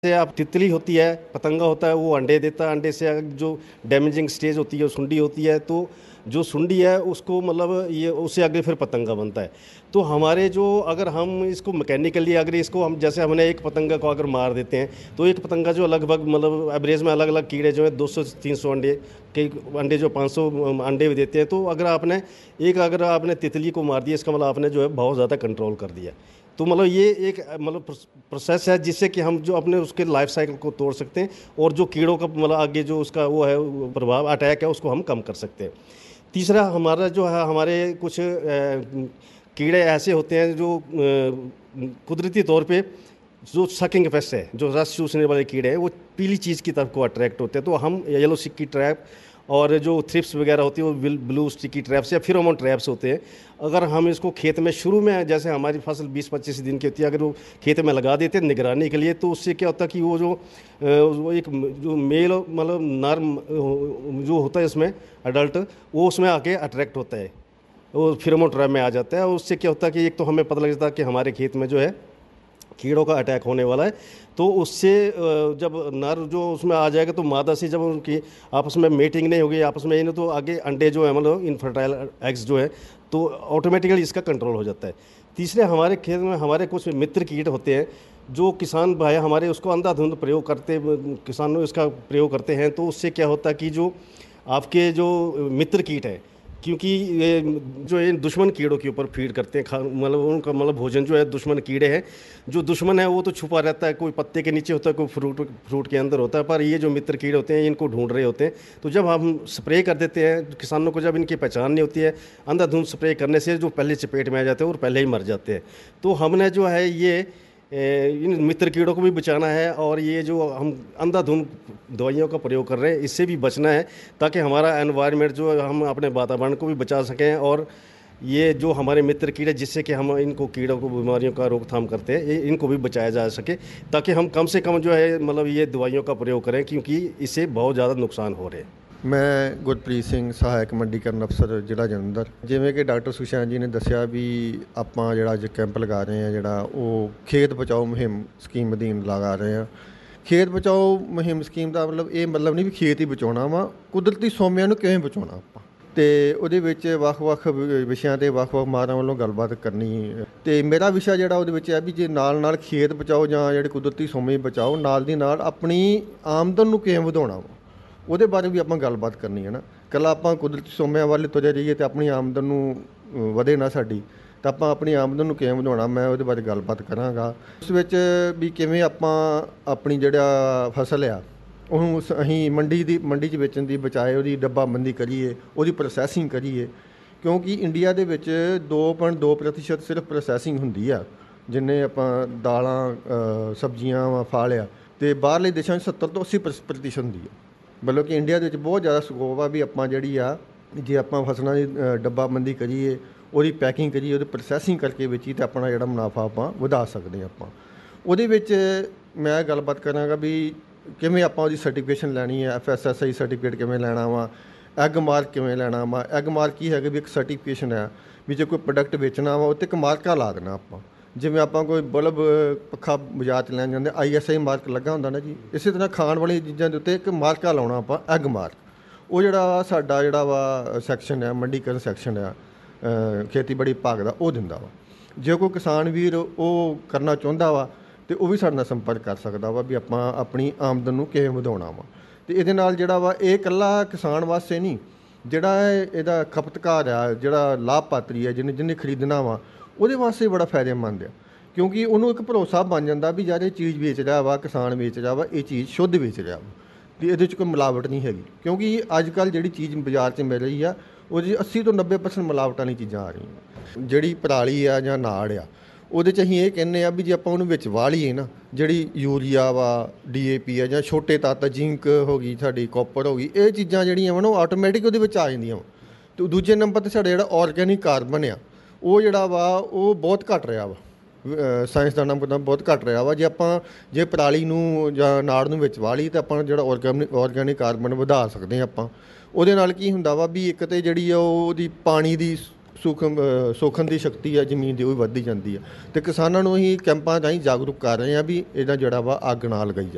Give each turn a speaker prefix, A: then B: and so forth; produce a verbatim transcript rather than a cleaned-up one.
A: से आप तितली होती है, पतंगा होता है, वो अंडे देता है। अंडे से जो डैमेजिंग स्टेज होती है, सुंडी होती है, तो जो सुंडी है उसको मतलब ये उससे आगे फिर पतंगा बनता है। तो हमारे जो अगर हम इसको मैकेनिकली अगर इसको हम जैसे हमने एक पतंगा को अगर मार देते हैं, तो एक पतंगा जो लगभग मतलब एवरेज में अलग अलग कीड़े जो है दो सौ तीन सौ अंडे, कई अंडे जो पाँच सौ अंडे भी देते हैं। तो अगर आपने एक अगर आपने तितली को मार दिया, इसका मतलब आपने जो है बहुत ज़्यादा कंट्रोल कर दिया। तो मतलब ये एक मतलब प्रोसेस है जिससे कि हम जो अपने उसके लाइफ साइकिल को तोड़ सकते हैं और जो कीड़ों का मतलब आगे जो उसका वो है प्रभाव अटैक है उसको हम कम कर सकते हैं। तीसरा हमारा जो है हमारे कुछ कीड़े ऐसे होते हैं जो कुदरती तौर पे जो सकिंग पेस्ट है, जो रस चूसने वाले कीड़े हैं, वो पीली चीज़ की तरफ को अट्रैक्ट होते हैं। तो हम येलो स्टिकी ट्रैप और जो थ्रिप्स वगैरह होती है वो ब्लू स्टिकी ट्रैप्स या फिरोमोन ट्रैप्स होते हैं। अगर हम इसको खेत में शुरू में जैसे हमारी फसल बीस पच्चीस दिन की होती है, अगर वो खेत में लगा देते हैं निगरानी के लिए, तो उससे क्या होता है कि वो जो वो एक जो मेल मतलब नर जो होता है इसमें अडल्ट, वो उसमें आके अट्रैक्ट होता है, वो फिरोमोन ट्रैप में आ जाता है। और उससे क्या होता है कि एक तो हमें पता लग जाता है कि हमारे खेत में जो है कीड़ों का अटैक होने वाला है। तो उससे जब नर जो उसमें आ जाएगा तो मादा से जब उनकी आपस में मीटिंग नहीं होगी, आपस में नहीं, तो आगे अंडे जो है मतलब इनफर्टाइल एग्स जो है, तो ऑटोमेटिकली इसका कंट्रोल हो जाता है। तीसरे हमारे खेत में हमारे कुछ मित्र कीट होते हैं जो किसान भाई हमारे उसको अंधाधुंध प्रयोग करते किसानों इसका प्रयोग करते हैं। तो उससे क्या होता है कि जो आपके जो मित्र कीट है, क्योंकि ये जो ये दुश्मन कीड़ों के ऊपर फीड करते हैं, मतलब उनका मतलब भोजन जो है दुश्मन कीड़े हैं। जो दुश्मन है वो तो छुपा रहता है, कोई पत्ते के नीचे होता है, कोई फ्रूट फ्रूट के अंदर होता है, पर ये जो मित्र कीड़े होते हैं इनको ढूंढ रहे होते हैं। तो जब हम स्प्रे कर देते हैं, किसानों को जब इनकी पहचान नहीं होती है, अंधाधुंध स्प्रे करने से जो पहले चपेट में आ जाते हैं और पहले ही मर जाते हैं। तो हमने जो है ये इन मित्र कीड़ों को भी बचाना है और ये जो हम अंधाधुंध दवाइयों का प्रयोग कर रहे हैं इससे भी बचना है, ताकि हमारा एनवायरनमेंट जो हम अपने वातावरण को भी बचा सकें और ये जो हमारे मित्र कीड़े जिससे कि हम इनको कीड़ों को बीमारियों का रोकथाम करते हैं इनको भी बचाया जा सके, ताकि हम कम से कम जो है मतलब ये दवाइयों का प्रयोग करें, क्योंकि इससे बहुत ज़्यादा नुकसान हो रहे हैं।
B: मैं ਗੁਰਪ੍ਰੀਤ ਸਿੰਘ ਸਹਾਇਕ ਮੰਡੀਕਰਨ ਅਫਸਰ ਜ਼ਿਲ੍ਹਾ ਜਲੰਧਰ। ਜਿਵੇਂ ਕਿ ਡਾਕਟਰ ਸੁਸ਼ਾਂਤ ਜੀ ਨੇ ਦੱਸਿਆ ਵੀ ਆਪਾਂ ਜਿਹੜਾ ਅੱਜ ਕੈਂਪ ਲਗਾ ਰਹੇ ਹਾਂ ਜਿਹੜਾ ਉਹ ਖੇਤ ਬਚਾਓ ਮੁਹਿੰਮ ਸਕੀਮ ਅਧੀਨ ਲਗਾ ਰਹੇ ਹਾਂ। ਖੇਤ ਬਚਾਓ ਮੁਹਿੰਮ ਸਕੀਮ ਦਾ ਮਤਲਬ ਇਹ ਮਤਲਬ ਨਹੀਂ ਵੀ ਖੇਤ ਹੀ ਬਚਾਉਣਾ ਵਾ, ਕੁਦਰਤੀ ਸੋਮਿਆਂ ਨੂੰ ਕਿਵੇਂ ਬਚਾਉਣਾ ਆਪਾਂ, ਅਤੇ ਉਹਦੇ ਵਿੱਚ ਵੱਖ-ਵੱਖ ਵਿਸ਼ਿਆਂ 'ਤੇ ਵੱਖ-ਵੱਖ ਮਾਹਰਾਂ ਵੱਲੋਂ ਗੱਲਬਾਤ ਕਰਨੀ। ਅਤੇ ਮੇਰਾ ਵਿਸ਼ਾ ਜਿਹੜਾ ਉਹਦੇ ਵਿੱਚ ਹੈ ਵੀ ਜੇ ਨਾਲ ਨਾਲ ਖੇਤ ਬਚਾਓ ਜਾਂ ਜਿਹੜੇ ਕੁਦਰਤੀ ਸੋਮੇ ਬਚਾਓ, ਨਾਲ ਦੀ ਨਾਲ ਆਪਣੀ ਆਮਦਨ ਨੂੰ ਕਿਵੇਂ ਵਧਾਉਣਾ ਵਾ ਉਹਦੇ ਬਾਰੇ ਵੀ ਆਪਾਂ ਗੱਲਬਾਤ ਕਰਨੀ ਹੈ ਨਾ। ਇਕੱਲਾ ਆਪਾਂ ਕੁਦਰਤੀ ਸੋਮਿਆਂ ਵੱਲ ਤੁਰੇ ਰਹੀਏ ਅਤੇ ਆਪਣੀ ਆਮਦਨ ਨੂੰ ਵਧੇ ਨਾ ਸਾਡੀ, ਤਾਂ ਆਪਾਂ ਆਪਣੀ ਆਮਦਨ ਨੂੰ ਕਿਵੇਂ ਵਧਾਉਣਾ, ਮੈਂ ਉਹਦੇ ਬਾਰੇ ਗੱਲਬਾਤ ਕਰਾਂਗਾ। ਉਸ ਵਿੱਚ ਵੀ ਕਿਵੇਂ ਆਪਾਂ ਆਪਣੀ ਜਿਹੜਾ ਫਸਲ ਆ ਉਹਨੂੰ ਅਸੀਂ ਮੰਡੀ ਦੀ ਮੰਡੀ 'ਚ ਵੇਚਣ ਦੀ ਬਚਾਏ ਉਹਦੀ ਡੱਬਾਬੰਦੀ ਕਰੀਏ, ਉਹਦੀ ਪ੍ਰੋਸੈਸਿੰਗ ਕਰੀਏ, ਕਿਉਂਕਿ ਇੰਡੀਆ ਦੇ ਵਿੱਚ ਦੋ ਪੁਆਇੰਟ ਦੋ ਪ੍ਰਤੀਸ਼ਤ ਸਿਰਫ ਪ੍ਰੋਸੈਸਿੰਗ ਹੁੰਦੀ ਆ, ਜਿੰਨੇ ਆਪਾਂ ਦਾਲਾਂ ਸਬਜ਼ੀਆਂ ਵਾ ਫਲ ਆ, ਅਤੇ ਬਾਹਰਲੇ ਦੇਸ਼ਾਂ 'ਚ ਸੱਤਰ ਤੋਂ ਅੱਸੀ ਪ੍ਰਤੀਸ਼ਤ ਹੁੰਦੀ ਆ। ਮਤਲਬ ਕਿ ਇੰਡੀਆ ਦੇ ਵਿੱਚ ਬਹੁਤ ਜ਼ਿਆਦਾ ਸਕੋਪ ਆ ਵੀ ਆਪਾਂ ਜਿਹੜੀ ਆ ਜੇ ਆਪਾਂ ਫਸਲਾਂ ਦੀ ਡੱਬਾਬੰਦੀ ਕਰੀਏ, ਉਹਦੀ ਪੈਕਿੰਗ ਕਰੀਏ, ਉਹਦੀ ਪ੍ਰੋਸੈਸਿੰਗ ਕਰਕੇ ਵੇਚੀ ਤਾਂ ਆਪਣਾ ਜਿਹੜਾ ਮੁਨਾਫਾ ਆਪਾਂ ਵਧਾ ਸਕਦੇ ਹਾਂ। ਆਪਾਂ ਉਹਦੇ ਵਿੱਚ ਮੈਂ ਗੱਲਬਾਤ ਕਰਾਂਗਾ ਵੀ ਕਿਵੇਂ ਆਪਾਂ ਉਹਦੀ ਸਰਟੀਫਿਕੇਸ਼ਨ ਲੈਣੀ ਹੈ, F S S I certificate ਕਿਵੇਂ ਲੈਣਾ ਵਾ, ਐਗ ਮਾਰਕ ਕਿਵੇਂ ਲੈਣਾ ਵਾ। ਐਗ ਮਾਰਕ ਕੀ ਹੈਗਾ ਵੀ ਇੱਕ ਸਰਟੀਫਿਕੇਸ਼ਨ ਹੈ ਵੀ ਜੇ ਕੋਈ ਪ੍ਰੋਡਕਟ ਵੇਚਣਾ ਵਾ ਉੱਤੇ ਇੱਕ ਮਾਰਕਾ ਲਾ ਦੇਣਾ ਆਪਾਂ। ਜਿਵੇਂ ਆਪਾਂ ਕੋਈ ਬਲਬ ਪੱਖਾ ਬਾਜ਼ਾਰ 'ਚ ਲੈਣ ਜਾਂਦੇ ਆਈ ਐਸ ਆਈ ਮਾਰਕ ਲੱਗਾ ਹੁੰਦਾ ਨਾ ਜੀ, ਇਸੇ ਤਰ੍ਹਾਂ ਖਾਣ ਵਾਲੀਆਂ ਚੀਜ਼ਾਂ ਦੇ ਉੱਤੇ ਇੱਕ ਮਾਰਕਾ ਲਾਉਣਾ ਆਪਾਂ, ਐਗ ਮਾਰਕ। ਉਹ ਜਿਹੜਾ ਸਾਡਾ ਜਿਹੜਾ ਵਾ ਸੈਕਸ਼ਨ ਹੈ ਮੰਡੀਕਰਨ ਸੈਕਸ਼ਨ ਆ ਖੇਤੀਬਾੜੀ ਵਿਭਾਗ ਦਾ, ਉਹ ਦਿੰਦਾ ਵਾ। ਜੇ ਕੋਈ ਕਿਸਾਨ ਵੀਰ ਉਹ ਕਰਨਾ ਚਾਹੁੰਦਾ ਵਾ ਅਤੇ ਉਹ ਵੀ ਸਾਡੇ ਨਾਲ ਸੰਪਰਕ ਕਰ ਸਕਦਾ ਵਾ ਵੀ ਆਪਾਂ ਆਪਣੀ ਆਮਦਨ ਨੂੰ ਕਿਵੇਂ ਵਧਾਉਣਾ ਵਾ। ਅਤੇ ਇਹਦੇ ਨਾਲ ਜਿਹੜਾ ਵਾ ਇਹ ਇਕੱਲਾ ਕਿਸਾਨ ਵਾਸਤੇ ਨਹੀਂ, ਜਿਹੜਾ ਇਹਦਾ ਖਪਤਕਾਰ ਆ, ਜਿਹੜਾ ਲਾਭਪਾਤਰੀ ਆ, ਜਿਹਨੇ ਜਿਹਨੇ ਖਰੀਦਣਾ ਵਾ, ਉਹਦੇ ਵਾਸਤੇ ਬੜਾ ਫਾਇਦੇਮੰਦ ਆ, ਕਿਉਂਕਿ ਉਹਨੂੰ ਇੱਕ ਭਰੋਸਾ ਬਣ ਜਾਂਦਾ ਵੀ ਯਾਰ ਇਹ ਚੀਜ਼ ਵੇਚ ਰਿਹਾ ਵਾ, ਕਿਸਾਨ ਵੇਚ ਰਿਹਾ ਵਾ, ਇਹ ਚੀਜ਼ ਸ਼ੁੱਧ ਵੇਚ ਰਿਹਾ ਵਾ ਅਤੇ ਇਹਦੇ 'ਚ ਕੋਈ ਮਿਲਾਵਟ ਨਹੀਂ ਹੈਗੀ। ਕਿਉਂਕਿ ਅੱਜ ਕੱਲ੍ਹ ਜਿਹੜੀ ਚੀਜ਼ ਬਾਜ਼ਾਰ 'ਚ ਮਿਲ ਰਹੀ ਆ ਉਹਦੀ ਅੱਸੀ ਤੋਂ ਨੱਬੇ ਪਰਸੈਂਟ ਮਿਲਾਵਟ ਵਾਲੀ ਚੀਜ਼ਾਂ ਆ ਰਹੀਆਂ। ਜਿਹੜੀ ਪਰਾਲੀ ਆ ਜਾਂ ਨਾੜ ਆ ਉਹਦੇ 'ਚ ਅਸੀਂ ਇਹ ਕਹਿੰਦੇ ਆ ਵੀ ਜੇ ਆਪਾਂ ਉਹਨੂੰ ਵਿੱਚ ਵਾਹ ਲਈਏ ਨਾ, ਜਿਹੜੀ ਯੂਰੀਆ ਵਾ, ਡੀ ਏ ਪੀ ਆ ਜਾਂ ਛੋਟੇ ਤੱਤ ਜ਼ਿੰਕ ਹੋ ਗਈ, ਸਾਡੀ ਕਾਪਰ ਹੋ ਗਈ, ਇਹ ਚੀਜ਼ਾਂ ਜਿਹੜੀਆਂ ਵਾ ਨਾ ਉਹ ਆਟੋਮੈਟਿਕ ਉਹਦੇ ਵਿੱਚ ਆ ਜਾਂਦੀਆਂ ਵਾ। ਅਤੇ ਦੂਜੇ ਨੰਬਰ 'ਤੇ ਸਾਡਾ ਜਿਹੜਾ ਔਰਗੈਨਿਕ ਕਾਰਬਨ ਆ ਉਹ ਜਿਹੜਾ ਵਾ ਉਹ ਬਹੁਤ ਘੱਟ ਰਿਹਾ ਵਾ, ਸਾਇੰਸਦਾਨਾਂ ਮੁਤਾਬਕ ਬਹੁਤ ਘੱਟ ਰਿਹਾ ਵਾ। ਜੇ ਆਪਾਂ ਜੇ ਪਰਾਲੀ ਨੂੰ ਜਾਂ ਨਾੜ ਨੂੰ ਵਿੱਚ ਵਾਹ ਲਈ ਤਾਂ ਆਪਾਂ ਜਿਹੜਾ ਔਰਗੈਨਿਕ ਔਰਗੈਨਿਕ ਕਾਰਬਨ ਵਧਾ ਸਕਦੇ ਹਾਂ ਆਪਾਂ। ਉਹਦੇ ਨਾਲ ਕੀ ਹੁੰਦਾ ਵਾ ਵੀ ਇੱਕ ਤਾਂ ਜਿਹੜੀ ਆ ਉਹਦੀ ਪਾਣੀ ਦੀ ਸੂਖਮ ਸੋਖਣ ਦੀ ਸ਼ਕਤੀ ਆ ਜ਼ਮੀਨ ਦੀ ਉਹ ਵੀ ਵੱਧਦੀ ਜਾਂਦੀ ਆ। ਅਤੇ ਕਿਸਾਨਾਂ ਨੂੰ ਅਸੀਂ ਕੈਂਪਾਂ ਰਾਹੀਂ ਜਾਗਰੂਕ ਕਰ ਰਹੇ ਹਾਂ ਵੀ ਇਹਦਾ ਜਿਹੜਾ ਵਾ ਅੱਗ ਨਾ ਲਗਾਈ ਜਾਵੇ।